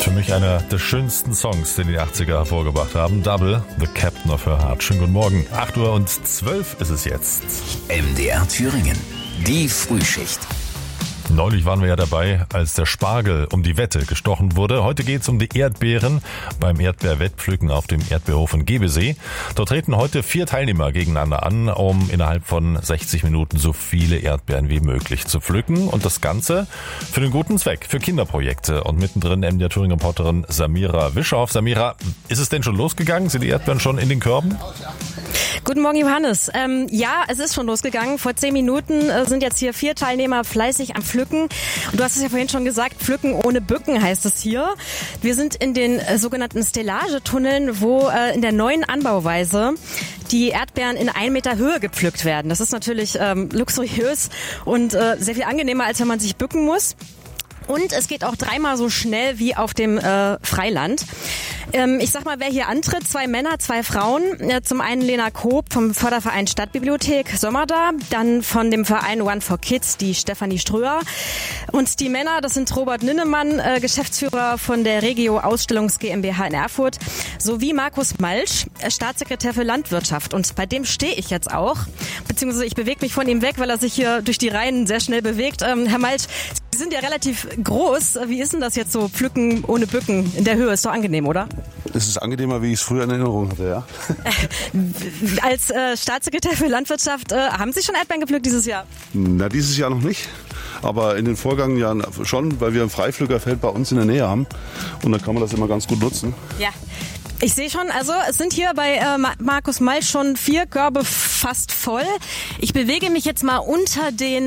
Für mich einer der schönsten Songs, den die 80er hervorgebracht haben. Double, The Captain of Her Heart. Schönen guten Morgen. 8:12 Uhr ist es jetzt. MDR Thüringen, die Frühschicht. Neulich waren wir ja dabei, als der Spargel um die Wette gestochen wurde. Heute geht es um die Erdbeeren beim Erdbeerwettpflücken auf dem Erdbeerhof in Gebesee. Dort treten heute 4 Teilnehmer gegeneinander an, um innerhalb von 60 Minuten so viele Erdbeeren wie möglich zu pflücken. Und das Ganze für den guten Zweck, für Kinderprojekte. Und mittendrin MDR Thüringen-Reporterin Samira Wischow. Samira, ist es denn schon losgegangen? Sind die Erdbeeren schon in den Körben? Guten Morgen, Johannes. Ja, es ist schon losgegangen. Vor 10 Minuten sind jetzt hier 4 Teilnehmer fleißig am Pflücken. Und du hast es ja vorhin schon gesagt, Pflücken ohne Bücken heißt es hier. Wir sind in den sogenannten Stellagetunneln, wo in der neuen Anbauweise die Erdbeeren in 1 Meter Höhe gepflückt werden. Das ist natürlich luxuriös und sehr viel angenehmer, als wenn man sich bücken muss. Und es geht auch 3-mal so schnell wie auf dem Freiland. Ich sag mal, wer hier antritt, 2 Männer, 2 Frauen. Zum einen Lena Koop vom Förderverein Stadtbibliothek Sömmerda, dann von dem Verein One for Kids, die Stefanie Ströer. Und die Männer, das sind Robert Ninnemann, Geschäftsführer von der Regio Ausstellungs GmbH in Erfurt, sowie Markus Malsch, Staatssekretär für Landwirtschaft. Und bei dem stehe ich jetzt auch, beziehungsweise ich bewege mich von ihm weg, weil er sich hier durch die Reihen sehr schnell bewegt. Herr Malsch, Sie sind ja relativ groß. Wie ist denn das jetzt so, Pflücken ohne Bücken in der Höhe? Ist doch angenehm, oder? Es ist angenehmer, wie ich es früher in Erinnerung hatte, ja. Als Staatssekretär für Landwirtschaft, haben Sie schon Erdbeeren gepflückt dieses Jahr? Na, dieses Jahr noch nicht. Aber in den vorgangenen Jahren schon, weil wir ein Freipflückerfeld bei uns in der Nähe haben. Und da kann man das immer ganz gut nutzen. Ja. Ich sehe schon, also es sind hier bei Markus Malsch schon 4 Körbe fast voll. Ich bewege mich jetzt mal unter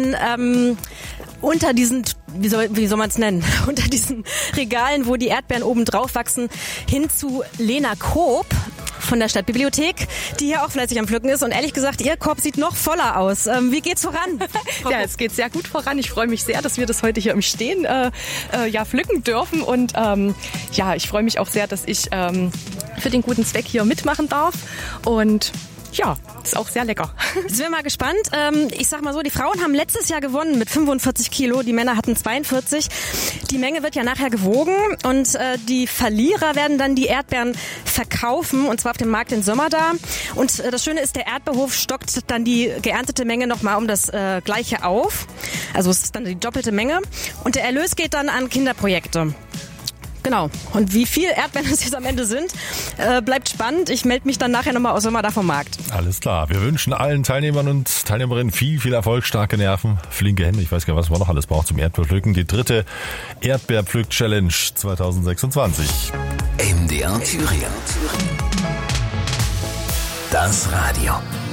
diesen, wie soll man es nennen, unter diesen Regalen, wo die Erdbeeren oben drauf wachsen, hin zu Lena Koop von der Stadtbibliothek, die hier auch fleißig am Pflücken ist. Und ehrlich gesagt, ihr Korb sieht noch voller aus. Wie geht's voran? Ja, es geht sehr gut voran. Ich freue mich sehr, dass wir das heute hier im Stehen pflücken dürfen. Und ich freue mich auch sehr, dass ich für den guten Zweck hier mitmachen darf. Und ja, ist auch sehr lecker. Sind wir mal gespannt. Ich sag mal so, die Frauen haben letztes Jahr gewonnen mit 45 Kilo, die Männer hatten 42. Die Menge wird ja nachher gewogen und die Verlierer werden dann die Erdbeeren verkaufen, und zwar auf dem Markt in Sömmerda. Und das Schöne ist, der Erdbeerhof stockt dann die geerntete Menge nochmal um das Gleiche auf. Also es ist dann die doppelte Menge. Und der Erlös geht dann an Kinderprojekte. Genau. Und wie viel Erdbeeren es jetzt am Ende sind, bleibt spannend. Ich melde mich dann nachher nochmal aus Sömmerda vom Markt. Alles klar. Wir wünschen allen Teilnehmern und Teilnehmerinnen viel Erfolg, starke Nerven, flinke Hände. Ich weiß gar nicht, was man noch alles braucht zum Erdbeerpflücken. Die 3. Erdbeerpflück-Challenge 2026. MDR Thüringen. Das Radio.